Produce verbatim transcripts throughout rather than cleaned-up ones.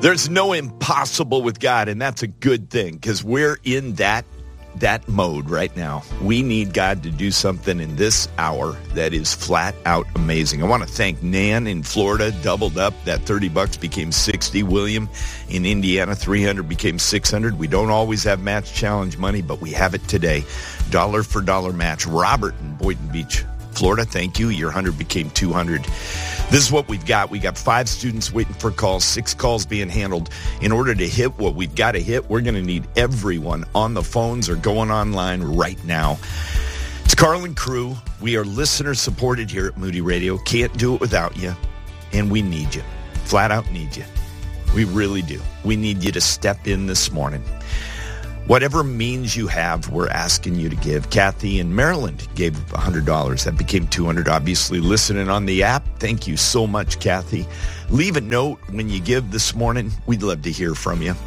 There's no impossible with God, and that's a good thing because we're in that that mode right now. We need God to do something in this hour that is flat out amazing. I want to thank Nan in Florida, doubled up. That thirty bucks became sixty. William in Indiana, three hundred became six hundred. We don't always have match challenge money, but we have it today. Dollar for dollar match. Robert in Boynton Beach, Florida, thank you. Your one hundred became two hundred. This is what we've got. We got five students waiting for calls, six calls being handled. In order to hit what we've got to hit, we're going to need everyone on the phones or going online right now. It's Carl and Crew. We are listener-supported here at Moody Radio. Can't do it without you, and we need you. Flat out need you. We really do. We need you to step in this morning. Whatever means you have, we're asking you to give. Kathy in Maryland gave one hundred dollars. That became two hundred dollars. Obviously, listening on the app. Thank you so much, Kathy. Leave a note when you give this morning. We'd love to hear from you.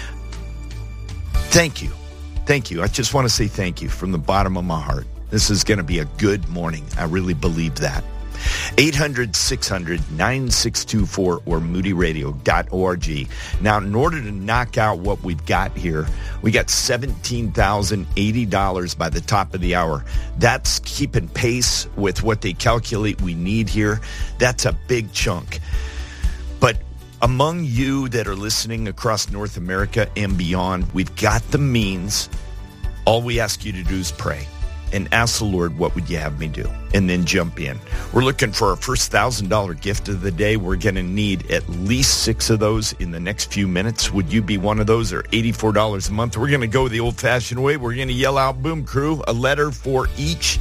Thank you. Thank you. I just want to say thank you from the bottom of my heart. This is going to be a good morning. I really believe that. eight hundred, six hundred, nine six two four or moody radio dot org. Now, in order to knock out what we've got here, we got seventeen thousand eighty dollars by the top of the hour. That's keeping pace with what they calculate we need here. That's a big chunk. But among you that are listening across North America and beyond, we've got the means. All we ask you to do is pray. And ask the Lord, what would you have me do? And then jump in. We're looking for our first one thousand dollars gift of the day. We're going to need at least six of those in the next few minutes. Would you be one of those, or eighty-four dollars a month? We're going to go the old-fashioned way. We're going to yell out, Boom Crew, a letter for each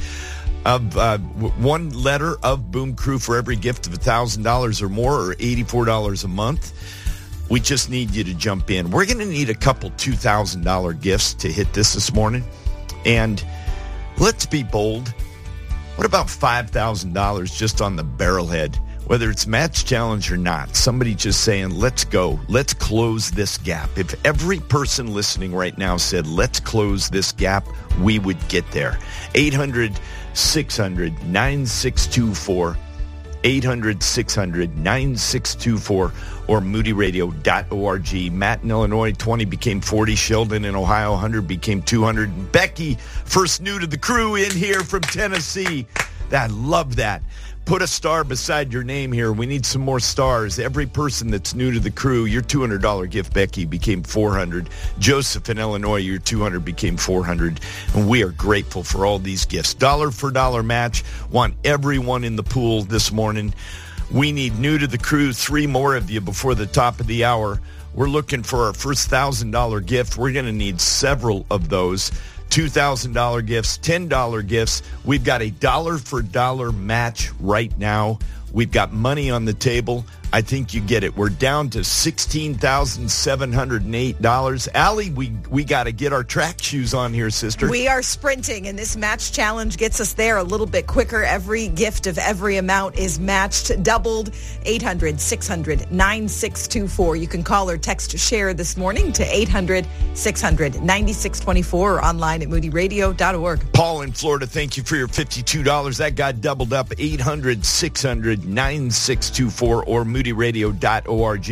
of uh, one letter of Boom Crew for every gift of one thousand dollars or more, or eighty-four dollars a month. We just need you to jump in. We're going to need a couple two thousand dollars gifts to hit this this morning. And let's be bold. What about five thousand dollars just on the barrelhead? Whether it's match challenge or not, somebody just saying, let's go. Let's close this gap. If every person listening right now said, let's close this gap, we would get there. eight hundred, six hundred, nine six two four. eight hundred, six hundred, nine six two four or moody radio dot org. Matt in Illinois, twenty became forty. Sheldon in Ohio, one hundred became two hundred. And Becky, first new to the crew in here from Tennessee. I love that. Put a star beside your name here. We need some more stars. Every person that's new to the crew, your two hundred dollars gift, Becky, became four hundred. Joseph in Illinois, your two hundred became four hundred. And we are grateful for all these gifts. Dollar for dollar match. Want everyone in the pool this morning. We need new to the crew, three more of you before the top of the hour. We're looking for our first one thousand dollars gift. We're going to need several of those. two thousand dollars gifts, ten dollars gifts. We've got a dollar for dollar match right now. We've got money on the table. I think you get it. We're down to sixteen thousand seven hundred eight dollars. Allie, we, we got to get our track shoes on here, sister. We are sprinting, and this match challenge gets us there a little bit quicker. Every gift of every amount is matched, doubled. eight hundred, six hundred, nine six two four. You can call or text share this morning to eight hundred, six hundred, nine six two four or online at moody radio dot org. Paul in Florida, thank you for your fifty-two dollars. That got doubled up. eight hundred, six hundred, nine six two four or moody radio dot org.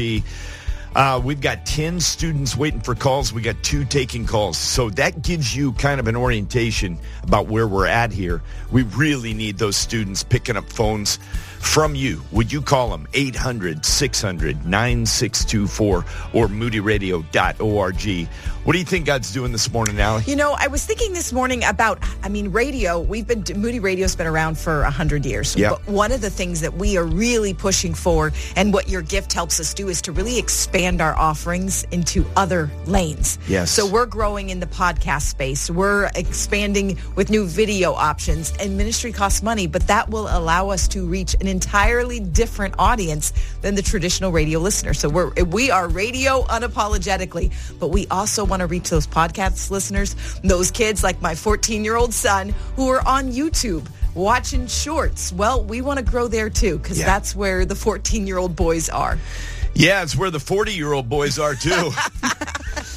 Uh, we've got ten students waiting for calls. We got two taking calls. So that gives you kind of an orientation about where we're at here. We really need those students picking up phones from you. Would you call them? eight hundred, six hundred, nine six two four or moody radio dot org. What do you think God's doing this morning, Allie? You know, I was thinking this morning about, I mean, radio. We've been, Moody Radio's been around for one hundred years. Yep. But one of the things that we are really pushing for, and what your gift helps us do, is to really expand our offerings into other lanes. Yes. So we're growing in the podcast space. We're expanding with new video options, and ministry costs money, but that will allow us to reach an entirely different audience than the traditional radio listener. So we're, we are radio unapologetically, but we also want to reach those podcast listeners, those kids like my fourteen-year-old son who are on YouTube watching shorts. Well, we want to grow there too, because yeah. that's where the fourteen-year-old boys are. Yeah, it's where the forty-year-old boys are too.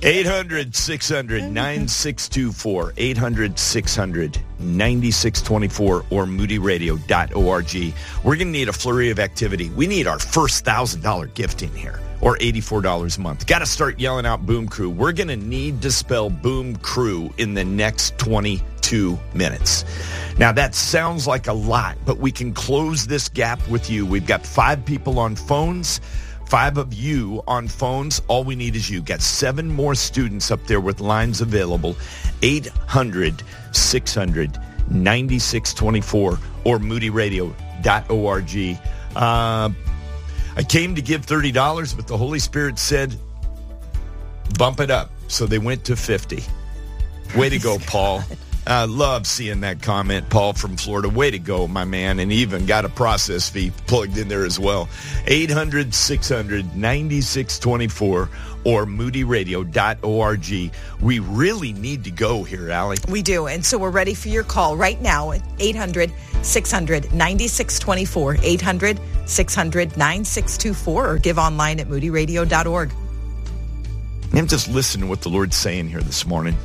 eight hundred, six hundred, nine six two four, eight hundred, six hundred, nine six two four, or moody radio dot org. We're going to need a flurry of activity. We need our first one thousand dollars gift in here, or eighty-four dollars a month. Got to start yelling out Boom Crew. We're going to need to spell Boom Crew in the next twenty-two minutes. Now, that sounds like a lot, but we can close this gap with you. We've got five people on phones. Five of you on phones. All we need is you. Got seven more students up there with lines available. eight hundred, six hundred, nine six two four or moody radio dot org. Uh, I came to give thirty dollars, but the Holy Spirit said, bump it up. So they went to fifty. Way to go, Paul. I uh, love seeing that comment, Paul from Florida. Way to go, my man. And even got a process fee plugged in there as well. eight hundred, six hundred, nine six two four or moody radio dot org. We really need to go here, Allie. We do. And so we're ready for your call right now at eight hundred, six hundred, nine six two four, eight hundred, six hundred, nine six two four, or give online at moody radio dot org. I'm just listening to what the Lord's saying here this morning.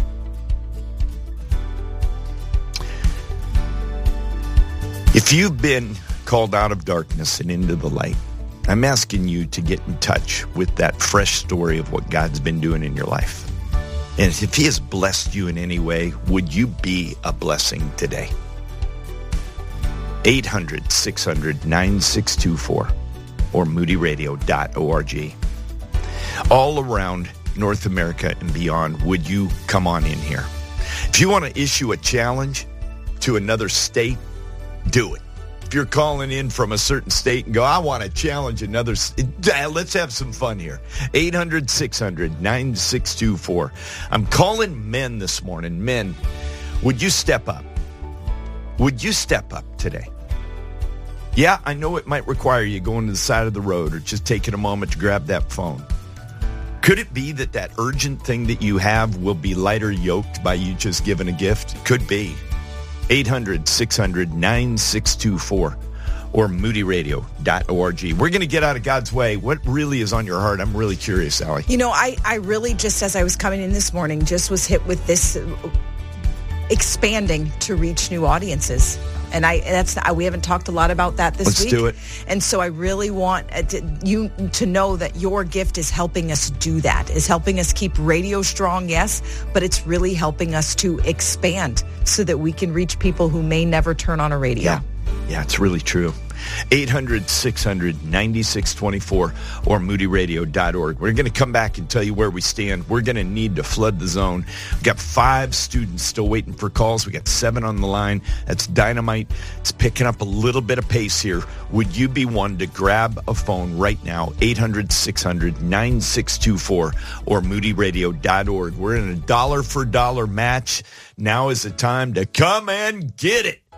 If you've been called out of darkness and into the light, I'm asking you to get in touch with that fresh story of what God's been doing in your life. And if he has blessed you in any way, would you be a blessing today? eight hundred, six hundred, nine six two four or moody radio dot org. All around North America and beyond, would you come on in here? If you want to issue a challenge to another state, do it. If you're calling in from a certain state and go, I want to challenge another state, let's have some fun here. eight hundred, six hundred, nine six two four. I'm calling men this morning. Men, would you step up? Would you step up today? Yeah, I know it might require you going to the side of the road or just taking a moment to grab that phone. Could it be that that urgent thing that you have will be lighter yoked by you just giving a gift? Could be. eight hundred, six hundred, nine six two four or moody radio dot org. We're going to get out of God's way. What really is on your heart? I'm really curious, Allie. You know, I, I really just, as I was coming in this morning, just was hit with this expanding to reach new audiences. And I that's we haven't talked a lot about that this Let's week. Let's do it. And so I really want to, you to know that your gift is helping us do that, is helping us keep radio strong, yes, but it's really helping us to expand so that we can reach people who may never turn on a radio. Yeah, yeah, it's really true. eight hundred, six hundred, nine six two four or moody radio dot org. We're going to come back and tell you where we stand. We're going to need to flood the zone. We've got five students still waiting for calls. We got seven on the line. That's dynamite. It's picking up a little bit of pace here. Would you be one to grab a phone right now? eight hundred, six hundred, nine six two four or moody radio dot org. We're in a dollar for dollar match. Now is the time to come and get it.